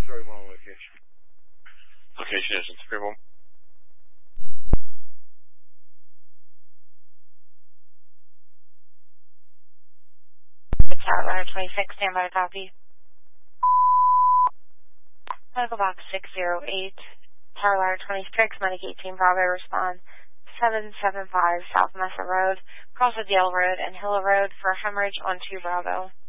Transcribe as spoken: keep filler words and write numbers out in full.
three one location. Location is in three one. Tower twenty-six, standby copy. Medical box six zero eight, Tower twenty-six, Medic eighteen, Bravo, respond seven seven five South Mesa Road, cross of Dale Road and Hill Road for hemorrhage on two Bravo.